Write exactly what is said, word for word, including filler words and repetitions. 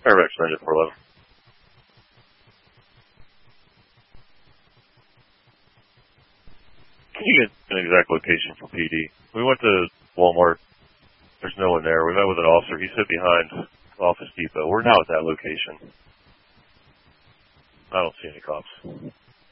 Fairfax Ninja four eleven. Can you get an exact location for P D? We went to Walmart. There's no one there. We met with an officer. He stood behind Office Depot. We're now at that location. I don't see any cops.